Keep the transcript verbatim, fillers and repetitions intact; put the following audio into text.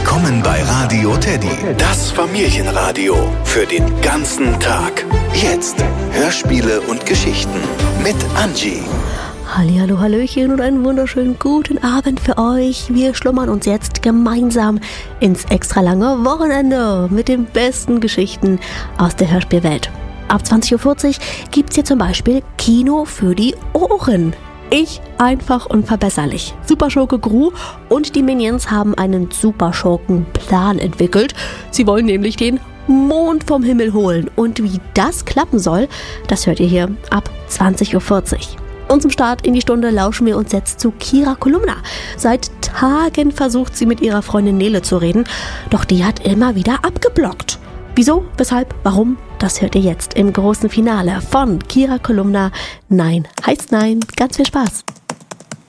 Willkommen bei Radio Teddy, das Familienradio für den ganzen Tag. Jetzt Hörspiele und Geschichten mit Angie. Hallihallo, hallöchen und einen wunderschönen guten Abend für euch. Wir schlummern uns jetzt gemeinsam ins extra lange Wochenende mit den besten Geschichten aus der Hörspielwelt. Ab zwanzig Uhr vierzig gibt's hier zum Beispiel Kino für die Ohren. Ich einfach unverbesserlich. Superschurke Gru und die Minions haben einen Superschurkenplan entwickelt. Sie wollen nämlich den Mond vom Himmel holen. Und wie das klappen soll, das hört ihr hier ab zwanzig Uhr vierzig. Und zum Start in die Stunde lauschen wir uns jetzt zu Kira Kolumna. Seit Tagen versucht sie mit ihrer Freundin Nele zu reden, doch die hat immer wieder abgeblockt. Wieso, weshalb, warum, das hört ihr jetzt im großen Finale von Kira Kolumna. Nein heißt Nein. Ganz viel Spaß.